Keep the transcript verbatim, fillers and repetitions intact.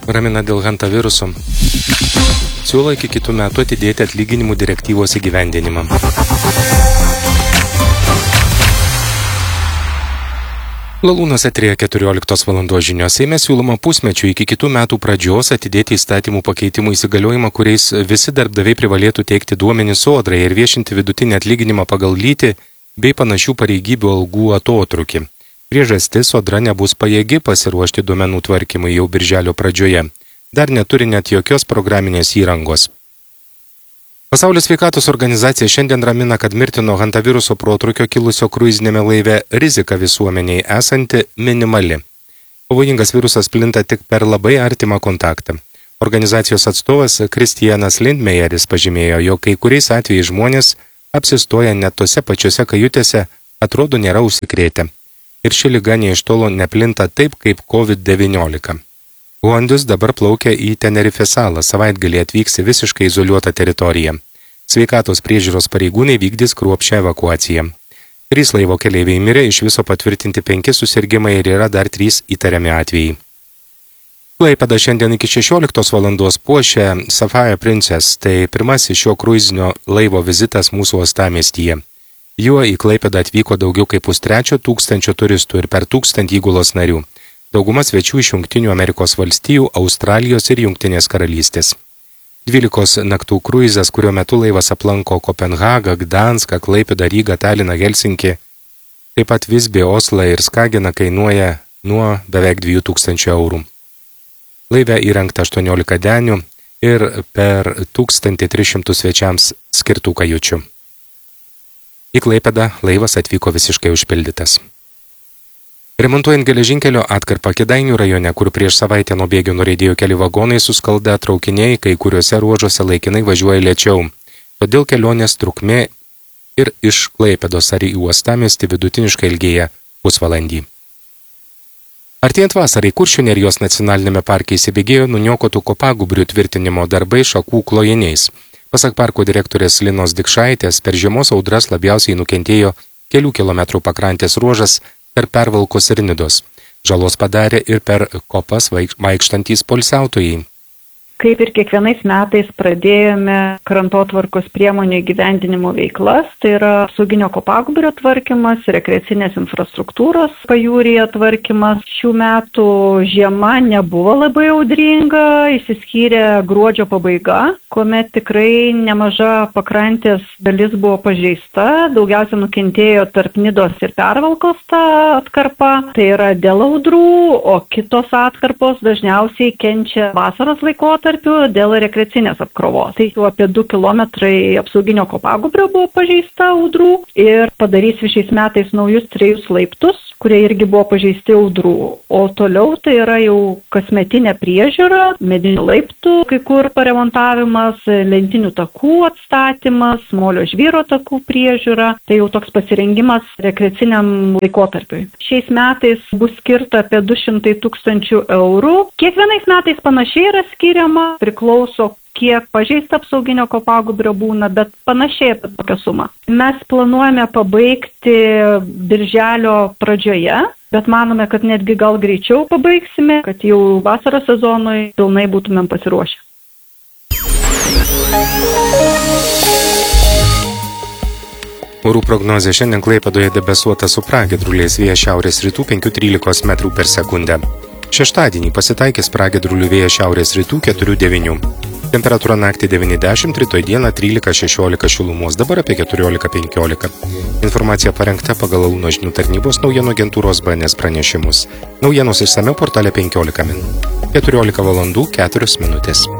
Ramina dėl hantaviruso. Siūlo iki kitų metų atidėti atlyginimų direktyvos įgyvendinimą. Lalūnas eteryje keturioliktos valandos žinios. Seime siūloma pusmečių iki kitų metų pradžios atidėti įstatymų pakeitimų įsigaliojimą, kuriais visi darbdaviai privalėtų teikti duomenis sodrai ir viešinti vidutinį atlyginimą pagal lytį bei panašių pareigybių algų atotrūkį. Priežastis, sodra nebus pajėgi pasiruošti duomenų tvarkymui jau birželio pradžioje. Dar neturi net jokios programinės įrangos. Pasaulio sveikatos organizacija šiandien ramina, kad mirtino hantaviruso protrūkio kilusio kruizinėme laive rizika visuomeniai esanti minimali. Pavojingas virusas plinta tik per labai artimą kontaktą. Organizacijos atstovas Kristianas Lindmeyeris pažymėjo, jog kai kuriais atvejais žmonės apsistoja net tose pačiose kajutėse, atrodo nėra užsikrėtę. Ir ši liga nė iš tolo neplinta taip kaip COVID devyniolika. Huandis dabar plaukia į Tenerifė salą, savaitgalį atvyks į visiškai izoliuotą teritoriją. Sveikatos priežiūros pareigūnai vykdys kruopščią evakuaciją. Trys laivo keleiviai mirė, iš viso patvirtinti penki susirgimai ir yra dar trys įtariami atvejai. Klaipėda šiandien iki šešioliktos valandos puošia Sapphire Princess, tai pirmasis šio kruizinio laivo vizitas mūsų uostamiestyje. Juo į Klaipėdą atvyko daugiau kaip pustrečio tūkstančio turistų ir per tūkstantį įgulos narių. Dauguma svečių iš Jungtinių Amerikos valstijų, Australijos ir Jungtinės karalystės. Dvylikos naktų kruizas, kurio metu laivas aplanko Kopenhagą, Gdanską, Klaipėdą, Rygą, Taliną, Helsinkį, taip pat Visbį, Oslą ir Skageną kainuoja nuo beveik dviejų tūkstančių eurų. Laive įrengta aštuoniolika denių ir per tūkstantį tris šimtus svečiams skirtų kajučių. Į Klaipėdą laivas atvyko visiškai užpildytas. Remontuojant geležinkelio atkarpą Kėdainių rajone, kur prieš savaitę nuo bėgių nuriedėjo keli vagonai, suskaldę traukiniai, kai kuriuose ruožuose laikinai važiuoja lėčiau. Todėl kelionės trukmė ir iš Klaipėdos ar į uostamiestį vidutiniškai ilgėja pusvalandį. Artėjant vasarai, Kuršių Nerijos nacionalinėme parke įsibėgėjo nuniokotų kopagūbrių tvirtinimo darbai šakų klojiniais. Pasak parko direktorės Linos Dikšaitės, per žiemos audras labiausiai nukentėjo kelių kilometrų pakrantės ruožas per Pervalkos ir Nidos. Žalos padarė ir per kopas vaikštantys poilsiautojai. Kaip ir kiekvienais metais pradėjome krantotvarkos priemonių įgyvendinimo veiklas, tai yra apsauginio kopagūbrio tvarkymas, rekreacinės infrastruktūros pajūryje tvarkymas. Šių metų žiema nebuvo labai audringa, išsiskyrė gruodžio pabaiga, kuomet tikrai nemaža pakrantės dalis buvo pažeista, daugiausia nukentėjo tarp Nidos ir Pervalkos ta atkarpa, tai yra dėl audrų, o kitos atkarpos dažniausiai kenčia vasaros laikotarpiu dėl rekreacinės apkrovos. Tai jau apie du kilometrai apsauginio kopagūbrio buvo pažeista audrų ir padarys šiais metais naujus trejus laiptus, kurie irgi buvo pažeisti audrų. O toliau tai yra jau kasmetinė priežiūra, medinių laiptų, kai kur paremontavimas, lentinių takų atstatymas, molio žvyro takų priežiūra. Tai jau toks pasirengimas rekreaciniam laikotarpiui. Šiais metais bus skirta apie du šimtai tūkstančių eurų. Kiekvienais metais panašiai yra skiriama, priklauso kiek pažeista apsauginio kopagūbrio būna, bet panašiai apie tokią sumą. Mes planuojame pabaigti birželio pradžioje, bet manome, kad netgi gal greičiau pabaigsime, kad jau vasaros sezonui pilnai būtumėm pasiruošę. Orų prognozė šiandien Klaipėdoje debesuota su pragiedruliais, vėjas šiaurės rytų penki trylika metrų per sekundę. Šeštadienį pasitaikys pragiedrulių vėjas šiaurės rytų keturi devyni. Temperatūra naktį devyni dešimt, rytoj dieną trylika šešiolika šilumos, dabar apie keturiolika penkiolika. Informacija parengta pagal Lalūno žinių tarnybos naujienų agentūros B N S pranešimus. Naujienos išsamiau portale penkiolika min. keturiolika valandų keturios minutės.